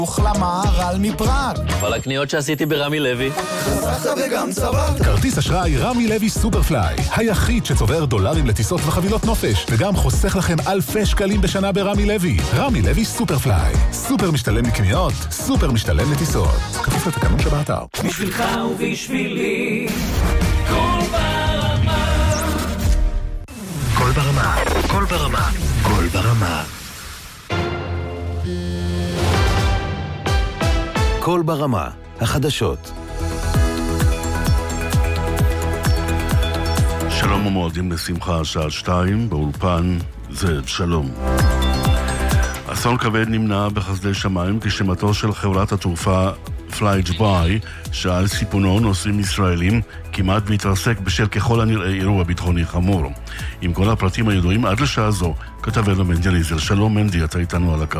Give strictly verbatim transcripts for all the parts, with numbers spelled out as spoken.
למהר"ל מפראג. כל הקניות שעשיתי ברמי לוי. חסכת וגם צברת. כרטיס אשראי רמי לוי סופרפליי, היחיד שצובר דולרים לטיסות וחבילות נופש, וגם חוסך לכם אלפי שקלים בשנה ברמי לוי. רמי לוי סופרפליי, סופר משתלם לקניות, סופר משתלם לטיסות. כפוף לתקנון שבאתר. בשבילך ובשבילי, כל ברמה. כל ברמה, כל ברמה, כל ברמה. כל ברמה, החדשות. שלום ומועדים לשמחה, שעה שתיים, באולפן זאב שלום. אסון כבד נמנע בחסדי שמיים כשמטוס של חברת התעופה פליי דובאי, שעל סיפונו נוסעים ישראלים, כמעט והתרסק בשל ככל הנראה אירוע ביטחוני חמור. עם כל הפרטים הידועים עד לשעה זו, כתבנו מנדי אליעזר. שלום מנדי, אתה איתנו על הקו.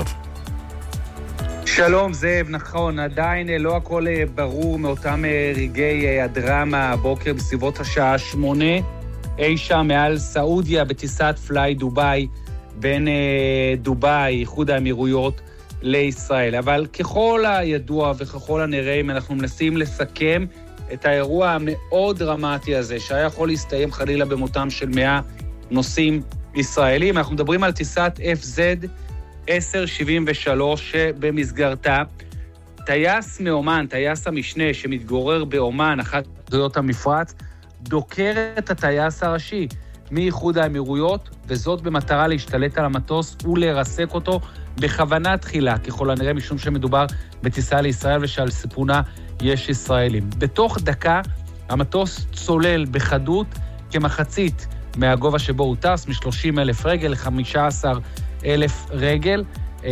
שלום זאב, נכון, עדיין לא הכל ברור מאותם רגעי הדרמה הבוקר בסביבות השעה שמונה, אי שם מעל סעודיה בטיסת פליי דובאי, בין דובאי, איחוד האמירויות, לישראל. אבל ככל הידוע וככל הנראה, אם אנחנו מנסים לסכם את האירוע המאוד דרמטי הזה, שהיה יכול להסתיים חלילה במותם של מאה נוסעים ישראלים, אנחנו מדברים על טיסת אף זד עשר שבעים ושלוש, שבמסגרתה טייס מאומן, טייס המשנה שמתגורר באומן, אחת מדינות המפרץ, דוקר את הטייס הראשי מאיחוד האמירויות, וזאת במטרה להשתלט על המטוס ולרסק אותו בכוונה תחילה, ככל הנראה משום שמדובר בטיסה לישראל ושעל סיפונה יש ישראלים. בתוך דקה המטוס צולל בחדות כמחצית מהגובה שבו הוא טס, מ-שלושים אלף רגל ל-חמישה עשר אלף רגל,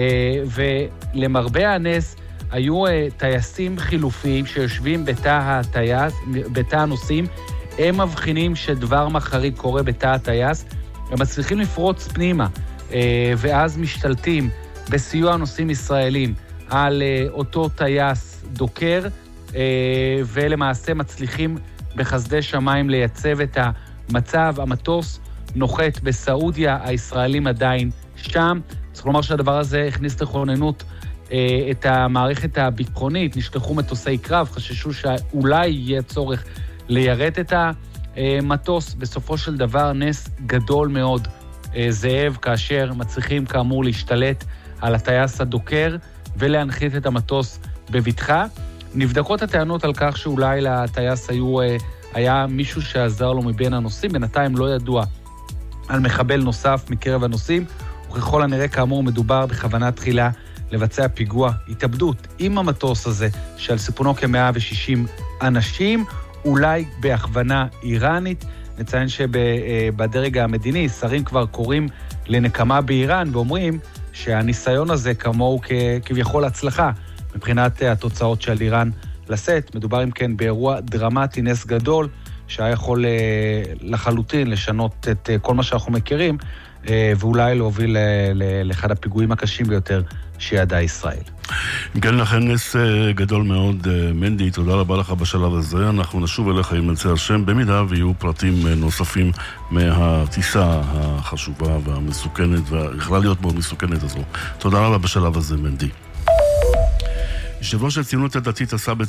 ולמרבה הנס היו טייסים חילופיים שיושבים בתא הטייס, בתא הנוסעים, הם מבחינים שדבר מחריד קורה בתא הטייס, הם מצליחים לפרוץ פנימה, ואז משתלטים בסיוע נוסעים ישראלים על אותו טייס דוקר, ולמעשה מצליחים בחסדי שמיים לייצב את המצב. המטוס נוחת בסעודיה, הישראלים עדיין שם. צריך לומר שהדבר הזה הכניס לכוננות את המערכת הביטחונית, נשלחו מטוסי קרב, חששו שאולי יהיה צורך ליירט את המטוס. בסופו של דבר נס גדול מאוד, זאב, כאשר מצליחים כאמור להשתלט על הטייס הדוקר ולהנחית את המטוס בבטחה. נבדקות הטענות על כך שאולי לטייס היו, היה מישהו שעזר לו מבין הנוסעים, בינתיים לא ידוע על מחבל נוסף מקרב הנוסעים, וככל הנראה כאמור מדובר בכוונה תחילה לבצע פיגוע התאבדות עם המטוס הזה, שעל סיפונו כ-מאה ושישים אנשים, אולי בהכוונה איראנית. נציין שבדרג המדיני שרים כבר קוראים לנקמה באיראן, ואומרים שהניסיון הזה כמוהו כביכול הצלחה, מבחינת התוצאות של איראן לשאת. מדובר אם כן באירוע דרמטי, נס גדול, שהיה יכול לחלוטין לשנות את כל מה שאנחנו מכירים, ואולי להוביל לאחד הפיגועים הקשים ביותר שידעה ישראל. כן, לכן נס גדול מאוד, מנדי, תודה רבה לך בשלב הזה. אנחנו נשוב אליך עם ירצה השם, במידה ויהיו פרטים נוספים מהטיסה החשובה והמסוכנת, ויכולה להיות מאוד מסוכנת הזו. תודה רבה בשלב הזה, מנדי. יושב ראש הציונות הדתית עשה